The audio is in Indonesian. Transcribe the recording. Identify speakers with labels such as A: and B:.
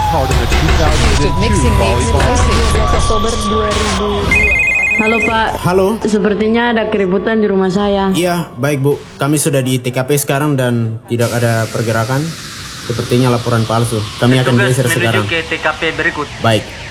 A: part of the 2002 volleyball.
B: Oktober 2002.
C: Halo Pak.
D: Halo.
C: Sepertinya ada keributan di rumah saya.
D: Iya, baik Bu. Kami sudah di TKP sekarang dan tidak ada pergerakan. Sepertinya laporan palsu. Kami akan geser sekarang.
E: Menuju ke TKP berikut.
D: Baik.